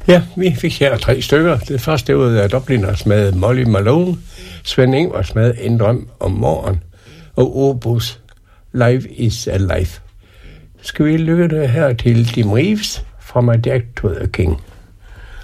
Ja, vi fik her 3 stykker. Det første var Dubliners med Molly Malone, Svend Ingvars med En drøm om morgen, og Obus Life is a Life. Skal vi lykke det her til Dim Reeves, From a Jack to the King.